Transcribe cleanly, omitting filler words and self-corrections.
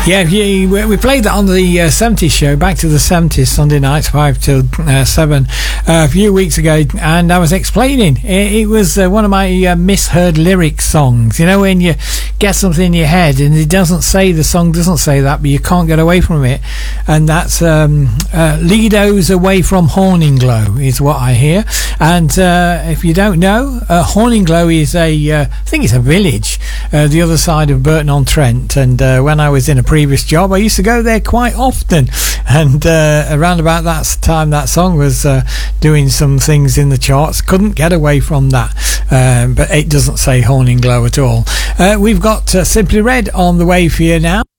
Yeah, we played that on the 70s show, Back to the 70s, Sunday nights, 5 till 7, a few weeks ago, and I was explaining. It was one of my misheard lyric songs. You know, when you get something in your head and it doesn't say, the song doesn't say that, but you can't get away from it. And that's Lido's Away from Horninglow is what I hear. And if you don't know, Horninglow is I think it's a village the other side of Burton-on-Trent. And when I was in a previous job, I used to go there quite often. And around about that time, that song was doing some things in the charts. Couldn't get away from that. But it doesn't say Horninglow at all. We've got Simply Red on the way for you now.